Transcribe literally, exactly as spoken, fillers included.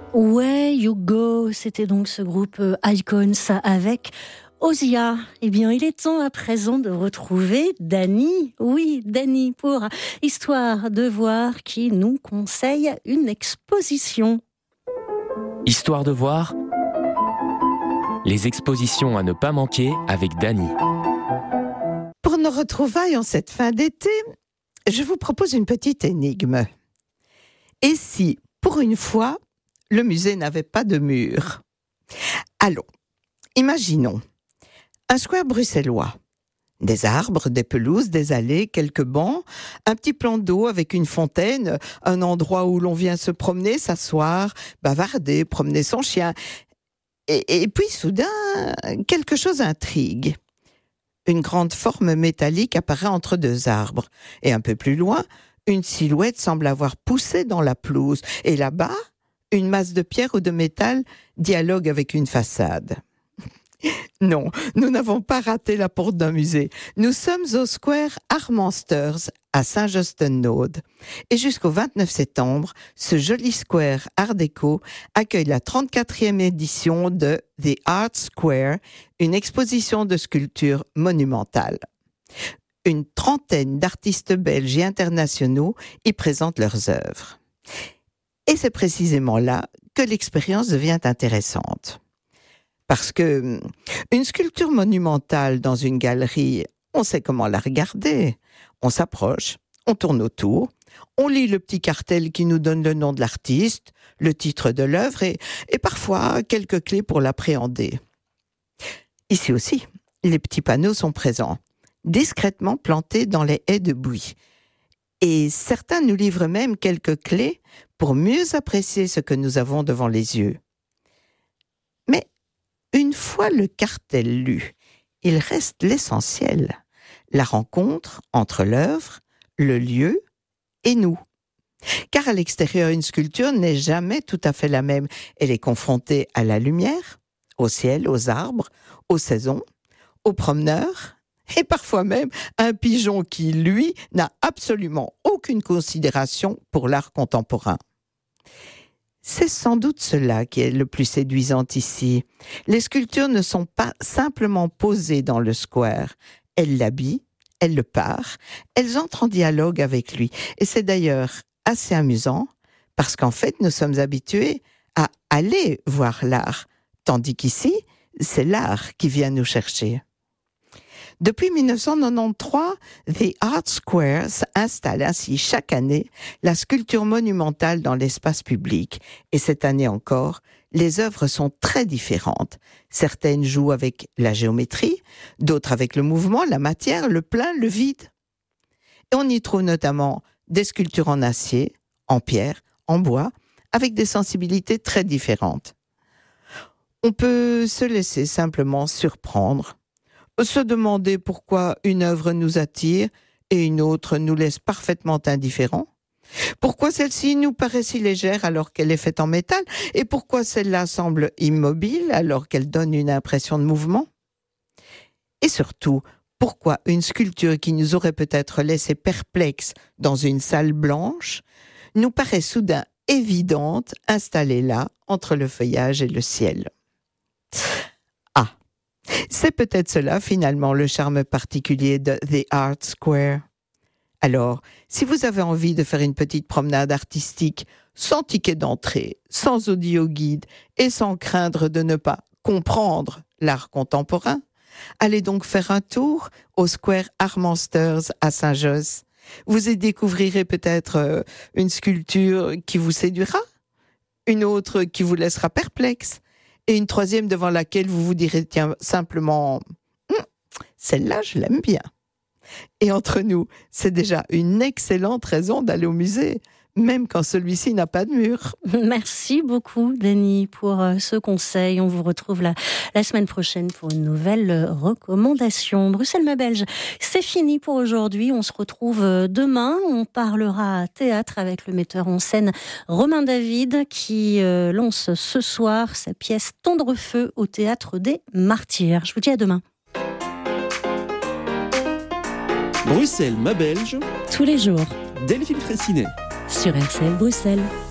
Way You Go, c'était donc ce groupe Icons avec Ozia. Eh bien, il est temps à présent de retrouver Dany. Oui, Dany pour Histoire de voir qui nous conseille une exposition. Histoire de voir, les expositions à ne pas manquer avec Dany. Pour nos retrouvailles en cette fin d'été, je vous propose une petite énigme. Et si, pour une fois, le musée n'avait pas de mur? Allons, imaginons un square bruxellois. Des arbres, des pelouses, des allées, quelques bancs, un petit plan d'eau avec une fontaine, un endroit où l'on vient se promener, s'asseoir, bavarder, promener son chien. Et, et puis soudain, quelque chose intrigue. Une grande forme métallique apparaît entre deux arbres. Et un peu plus loin, une silhouette semble avoir poussé dans la pelouse. Et là-bas, une masse de pierre ou de métal dialogue avec une façade. Non, nous n'avons pas raté la porte d'un musée. Nous sommes au Square Artmasters à Saint-Josten-Noode. Et jusqu'au vingt-neuf septembre, ce joli square Art déco accueille la trente-quatrième édition de The Art Square, une exposition de sculptures monumentales. Une trentaine d'artistes belges et internationaux y présentent leurs œuvres. Et c'est précisément là que l'expérience devient intéressante. Parce que une sculpture monumentale dans une galerie, on sait comment la regarder. On s'approche, on tourne autour, on lit le petit cartel qui nous donne le nom de l'artiste, le titre de l'œuvre et, et parfois quelques clés pour l'appréhender. Ici aussi, les petits panneaux sont présents, discrètement plantés dans les haies de buis. Et certains nous livrent même quelques clés pour mieux apprécier ce que nous avons devant les yeux. Mais une fois le cartel lu, il reste l'essentiel, la rencontre entre l'œuvre, le lieu et nous. Car à l'extérieur, une sculpture n'est jamais tout à fait la même. Elle est confrontée à la lumière, au ciel, aux arbres, aux saisons, aux promeneurs, et parfois même un pigeon qui, lui, n'a absolument aucune considération pour l'art contemporain. C'est sans doute cela qui est le plus séduisant ici. Les sculptures ne sont pas simplement posées dans le square. Elles l'habillent, elles le parent, elles entrent en dialogue avec lui. Et c'est d'ailleurs assez amusant, parce qu'en fait, nous sommes habitués à aller voir l'art, tandis qu'ici, c'est l'art qui vient nous chercher. Depuis dix-neuf cent quatre-vingt-treize, The Art Square installe ainsi chaque année la sculpture monumentale dans l'espace public. Et cette année encore, les œuvres sont très différentes. Certaines jouent avec la géométrie, d'autres avec le mouvement, la matière, le plein, le vide. Et on y trouve notamment des sculptures en acier, en pierre, en bois, avec des sensibilités très différentes. On peut se laisser simplement surprendre, se demander pourquoi une œuvre nous attire et une autre nous laisse parfaitement indifférents. Pourquoi celle-ci nous paraît si légère alors qu'elle est faite en métal et pourquoi celle-là semble immobile alors qu'elle donne une impression de mouvement. Et surtout, pourquoi une sculpture qui nous aurait peut-être laissé perplexes dans une salle blanche nous paraît soudain évidente installée là entre le feuillage et le ciel. Ah, c'est peut-être cela, finalement, le charme particulier de The Art Square. Alors, si vous avez envie de faire une petite promenade artistique sans ticket d'entrée, sans audio-guide et sans craindre de ne pas comprendre l'art contemporain, allez donc faire un tour au Square Artmasters à Saint-Josse. Vous y découvrirez peut-être euh, une sculpture qui vous séduira, une autre qui vous laissera perplexe, et une troisième devant laquelle vous vous direz tiens, simplement hm, celle-là je l'aime bien. Et entre nous, c'est déjà une excellente raison d'aller au musée, même quand celui-ci n'a pas de mur. Merci beaucoup, Dany, pour ce conseil. On vous retrouve la, la semaine prochaine pour une nouvelle recommandation. Bruxelles-Mabelge, c'est fini pour aujourd'hui. On se retrouve demain. On parlera théâtre avec le metteur en scène Romain David qui euh, lance ce soir sa pièce Tendre Feu au Théâtre des Martyrs. Je vous dis à demain. Bruxelles-Mabelge, tous les jours, Delphine Fraissinet. sur R C L Bruxelles.